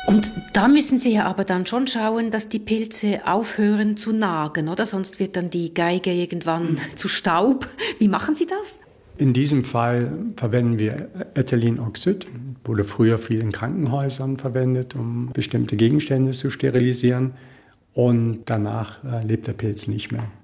Und da müssen Sie ja aber dann schon schauen, dass die Pilze aufhören zu nagen, oder? Sonst wird dann die Geige irgendwann zu Staub. Wie machen Sie das? In diesem Fall verwenden wir Ethylenoxid, wurde früher viel in Krankenhäusern verwendet, um bestimmte Gegenstände zu sterilisieren. Und danach lebt der Pilz nicht mehr.